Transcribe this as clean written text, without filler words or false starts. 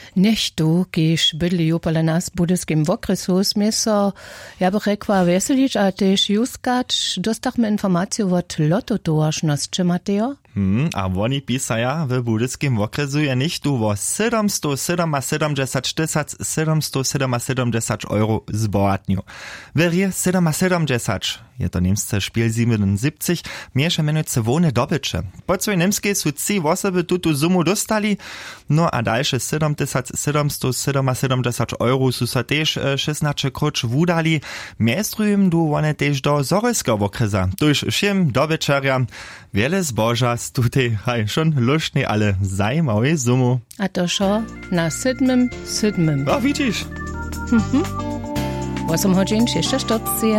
Nechtu, kiež bydli upala nas w budyskim okresu, smie so, ja bych rekła, weselić, a też juskać, dostachmy informację od lototowarzności, Mateo? A oni pisaja w budyskim okresu je nichtu o 777 euro zboratniu. Werie 770, je to niemsce szpiel 77, miesza menujce wone dobycze. Po co niemskie su 3 osoby tutu sumu dostali, no a dalsze 7777 euro su so też 16 kroč wudali, miestrujem du one też do zorejskiego okresa. Tuż všem dobyčarjam, wiele zboża z tutej, haj, schon luštnej, ale zajmałej sumu. A to šo na 7. O, widzisz? 8 hodin, 6 sztuc.